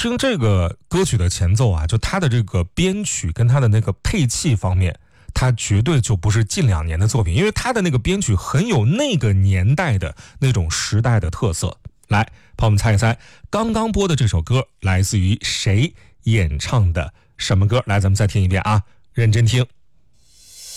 听这个歌曲的前奏啊，就它的这个编曲跟它的那个配器方面，它绝对就不是近2年的作品，因为它的那个编曲很有那个年代的那种时代的特色。来，帮我们猜一猜，刚刚播的这首歌来自于谁演唱的什么歌？来，咱们再听一遍啊，认真听。